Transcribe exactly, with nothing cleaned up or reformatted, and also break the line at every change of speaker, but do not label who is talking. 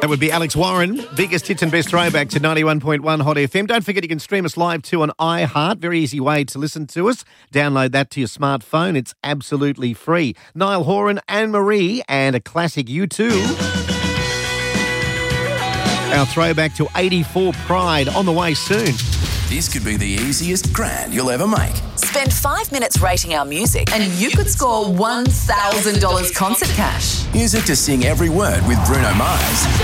That would be Alex Warren, biggest hits and best throwback to ninety-one point one Hot F M. Don't forget you can stream us live too on iHeart. Very easy way to listen to us. Download that to your smartphone. It's absolutely free. Niall Horan, Anne-Marie, and a classic U two. Our throwback to eighty-four Pride on the way soon.
This could be the easiest grand you'll ever make.
Spend five minutes rating our music and you could score one thousand dollars concert cash.
Use it to sing every word with Bruno Mars.